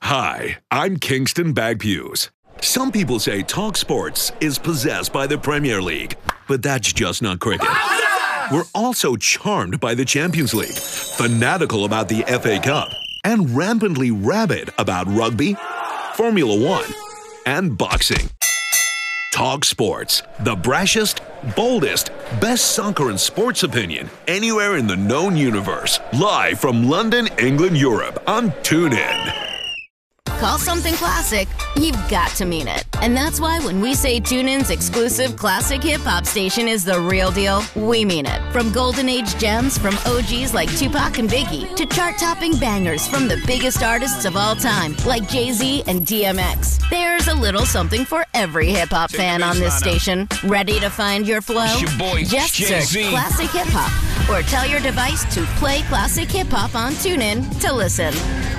Hi, I'm Kingston Bagpues. Some people say Talk Sports is possessed by the Premier League, but that's just not cricket. We're also charmed by the Champions League, fanatical about the FA Cup, and rampantly rabid about rugby, Formula One, and boxing. Talk Sports, the brashest, boldest, best soccer and sports opinion anywhere in the known universe. Live from London, England, Europe on TuneIn. Call something classic, you've got to mean it. And that's why when we say TuneIn's exclusive classic hip-hop station is the real deal, we mean it. From golden age gems from OGs like Tupac and Biggie to chart-topping bangers from the biggest artists of all time like Jay-Z and DMX. There's a little something for every hip-hop fan on this station. Ready to find your flow? Just search Classic Hip Hop or tell your device to play Classic Hip Hop on TuneIn to listen.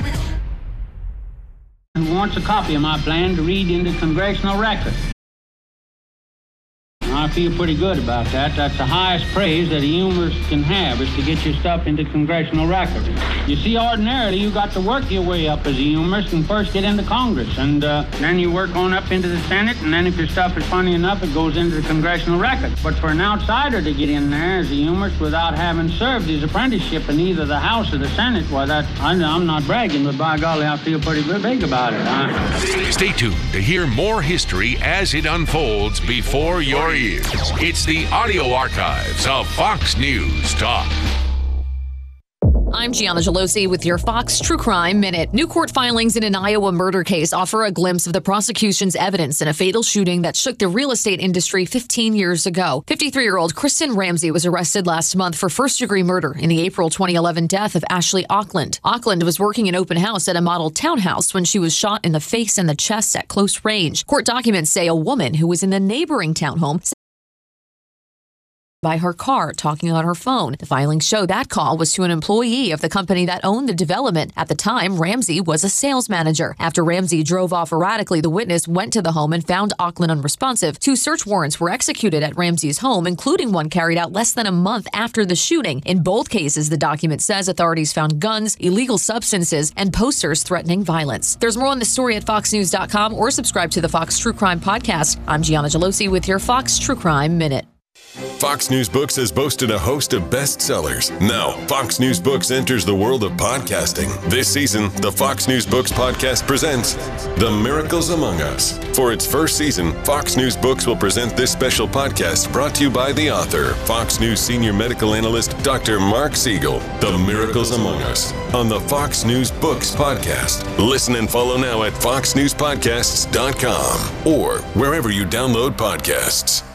Who wants a copy of my plan to read into congressional record? I feel pretty good about that. That's the highest praise that a humorist can have, is to get your stuff into congressional record. You see, ordinarily, you got to work your way up as a humorist and first get into Congress, and then you work on up into the Senate, and then if your stuff is funny enough, it goes into the congressional record. But for an outsider to get in there as a humorist without having served his apprenticeship in either the House or the Senate, well, I'm not bragging, but by golly, I feel pretty big about it. Stay tuned to hear more history as it unfolds before your ears. It's the audio archives of Fox News Talk. I'm Gianna Gelosi with your Fox True Crime Minute. New court filings in an Iowa murder case offer a glimpse of the prosecution's evidence in a fatal shooting that shook the real estate industry 15 years ago. 53-year-old Kristen Ramsey was arrested last month for first-degree murder in the April 2011 death of Ashley Auckland. Auckland was working an open house at a model townhouse when she was shot in the face and the chest at close range. Court documents say a woman who was in the neighboring townhome by her car talking on her phone. The filings show that call was to an employee of the company that owned the development. At the time, Ramsey was a sales manager. After Ramsey drove off erratically, the witness went to the home and found Auckland unresponsive. 2 search warrants were executed at Ramsey's home, including one carried out less than a month after the shooting. In both cases, the document says authorities found guns, illegal substances, and posters threatening violence. There's more on the story at foxnews.com or subscribe to the Fox True Crime Podcast. I'm Gianna Gelosi with your Fox True Crime Minute. Fox News Books has boasted a host of bestsellers. Now, Fox News Books enters the world of podcasting. This season, the Fox News Books podcast presents The Miracles Among Us. For its first season, Fox News Books will present this special podcast brought to you by the author, Fox News senior medical analyst, Dr. Mark Siegel. The Miracles Among Us on the Fox News Books podcast. Listen and follow now at foxnewspodcasts.com or wherever you download podcasts.